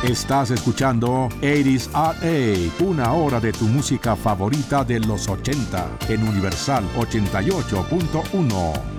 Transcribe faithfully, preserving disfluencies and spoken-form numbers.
Estás escuchando ochenta R A, una hora de tu música favorita de los ochenta en Universal ochenta y ocho punto uno.